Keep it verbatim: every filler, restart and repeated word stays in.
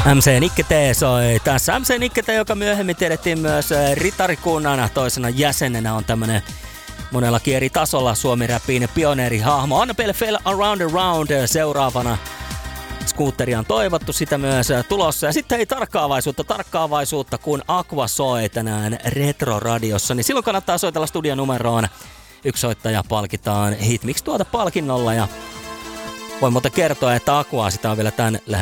M C Nikke T soi tässä. M C Nikke T, joka myöhemmin tiedettiin myös ritarikunnan toisena jäsenenä, on tämmönen monellakin eri tasolla Suomi-räppiin pioneerihahmo. Annabelle Fell Around and Round seuraavana. Scooteria on toivottu, sitä myös tulossa. Ja sitten ei tarkkaavaisuutta, tarkkaavaisuutta, kun Aqua soi tänään Retro-radiossa, niin silloin kannattaa soitella studionumeroon. Yksi soittaja palkitaan Hitmix tuolta palkinnolla, ja voin muuten kertoa, että Aqua sitä on vielä tämän